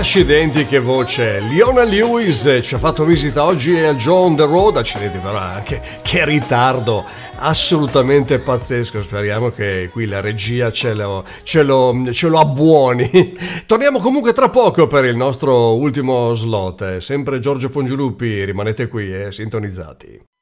Accidenti, che voce! Leona Lewis ci ha fatto visita oggi a Joe on the Road. Accidenti, però anche che ritardo assolutamente pazzesco. Speriamo che qui la regia ce lo abbuoni. Torniamo comunque tra poco per il nostro ultimo slot. Sempre Giorgio Pongioluppi, rimanete qui, sintonizzati.